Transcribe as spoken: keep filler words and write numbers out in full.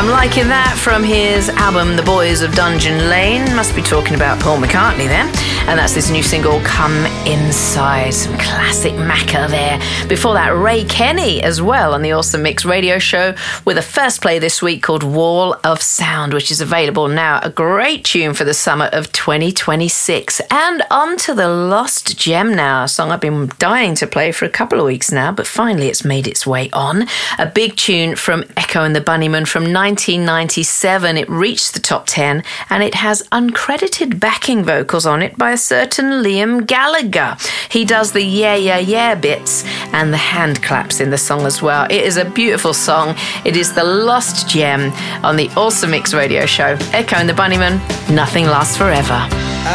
I'm liking that from his album The Boys of Dungeon Lane. Must be talking about Paul McCartney then. And that's his new single, Come Inside. Some classic Macca there. Before that, Ray Kenny as well on the Awesome Mix radio show with a first play this week called Wall of Sound, which is available now. A great tune for the summer of twenty twenty-six. And on to the Lost Gem now, a song I've been dying to play for a couple of weeks now, but finally it's made its way on. A big tune from Echo and the Bunnymen from nineteen ninety-seven. It reached the top ten and it has uncredited backing vocals on it by a certain Liam Gallagher. He does the yeah, yeah, yeah bits and the hand claps in the song as well. It is a beautiful song. It is the Lost Gem on the Awesome Mix radio show. Echo and the Bunnymen, Nothing Lasts Forever.